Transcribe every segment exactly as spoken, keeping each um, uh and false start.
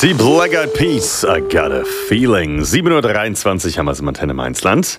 Die Black Eyed Peas, I got a feeling. sieben Uhr dreiundzwanzig haben wir es im Antenne Mainzland.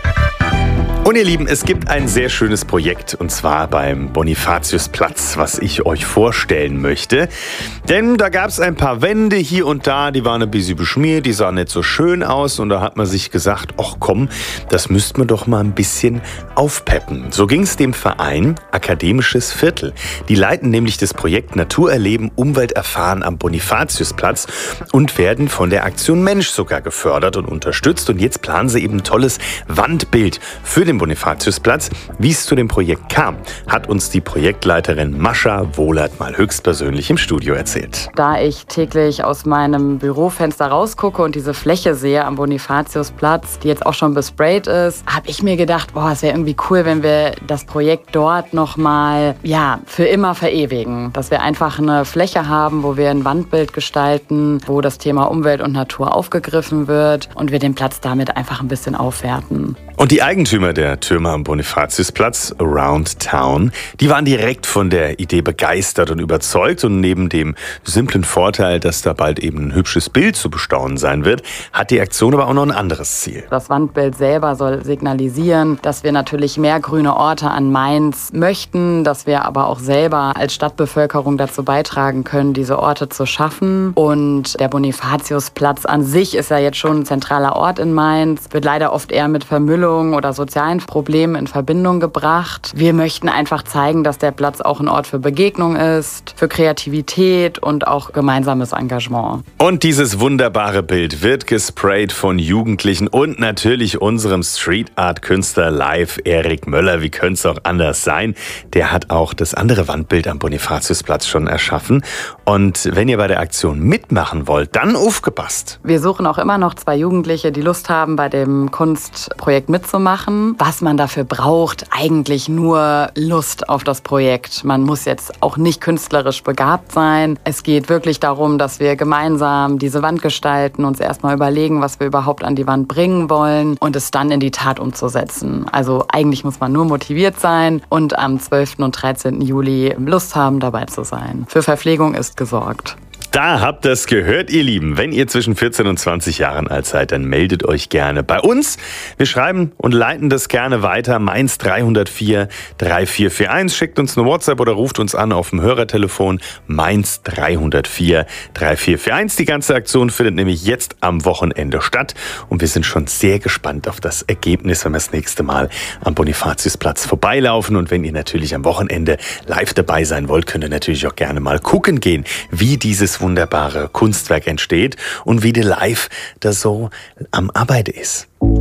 Und ihr Lieben, es gibt ein sehr schönes Projekt, und zwar beim Bonifatiusplatz, was ich euch vorstellen möchte. Denn da gab es ein paar Wände hier und da, die waren ein bisschen beschmiert, die sahen nicht so schön aus. Und da hat man sich gesagt, ach komm, das müsste man doch mal ein bisschen aufpeppen. So ging es dem Verein Akademisches Viertel. Die leiten nämlich das Projekt Naturerleben, Umwelt erfahren am Bonifatiusplatz und werden von der Aktion Mensch sogar gefördert und unterstützt. Und jetzt planen sie eben ein tolles Wandbild für den Bonifatiusplatz. Wie es zu dem Projekt kam, hat uns die Projektleiterin Mascha Wohlert mal höchstpersönlich im Studio erzählt. Da ich täglich aus meinem Bürofenster rausgucke und diese Fläche sehe am Bonifatiusplatz, die jetzt auch schon besprayt ist, habe ich mir gedacht, boah, es wäre irgendwie cool, wenn wir das Projekt dort nochmal, ja, für immer verewigen. Dass wir einfach eine Fläche haben, wo wir ein Wandbild gestalten, wo das Thema Umwelt und Natur aufgegriffen wird und wir den Platz damit einfach ein bisschen aufwerten. Und die Eigentümer der Türme am Bonifatiusplatz, Around Town, die waren direkt von der Idee begeistert und überzeugt. Und neben dem simplen Vorteil, dass da bald eben ein hübsches Bild zu bestaunen sein wird, hat die Aktion aber auch noch ein anderes Ziel. Das Wandbild selber soll signalisieren, dass wir natürlich mehr grüne Orte an Mainz möchten, dass wir aber auch selber als Stadtbevölkerung dazu beitragen können, diese Orte zu schaffen. Und der Bonifatiusplatz an sich ist ja jetzt schon ein zentraler Ort in Mainz, wird leider oft eher mit Vermüllung oder sozialen Problemen in Verbindung gebracht. Wir möchten einfach zeigen, dass der Platz auch ein Ort für Begegnung ist, für Kreativität und auch gemeinsames Engagement. Und dieses wunderbare Bild wird gesprayt von Jugendlichen und natürlich unserem Street Art Künstler live, Erik Möller. Wie könnte es auch anders sein? Der hat auch das andere Wandbild am Bonifatiusplatz schon erschaffen. Und wenn ihr bei der Aktion mitmachen wollt, dann aufgepasst. Wir suchen auch immer noch zwei Jugendliche, die Lust haben, bei dem Kunstprojekt mitzumachen. Was man dafür braucht, eigentlich nur Lust auf das Projekt. Man muss jetzt auch nicht künstlerisch begabt sein. Es geht wirklich darum, dass wir gemeinsam diese Wand gestalten, uns erstmal überlegen, was wir überhaupt an die Wand bringen wollen und es dann in die Tat umzusetzen. Also eigentlich muss man nur motiviert sein und am zwölften und dreizehnten Juli Lust haben, dabei zu sein. Für Verpflegung ist gesorgt. Da habt ihr es gehört, ihr Lieben. Wenn ihr zwischen vierzehn und zwanzig Jahren alt seid, dann meldet euch gerne bei uns. Wir schreiben und leiten das gerne weiter. Mainz drei null vier drei vier vier eins. Schickt uns eine WhatsApp oder ruft uns an auf dem Hörertelefon Mainz drei null vier drei vier vier eins. Die ganze Aktion findet nämlich jetzt am Wochenende statt. Und wir sind schon sehr gespannt auf das Ergebnis, wenn wir das nächste Mal am Bonifatiusplatz vorbeilaufen. Und wenn ihr natürlich am Wochenende live dabei sein wollt, könnt ihr natürlich auch gerne mal gucken gehen, wie dieses wunderbare Kunstwerk entsteht und wie der live da so am Arbeit ist.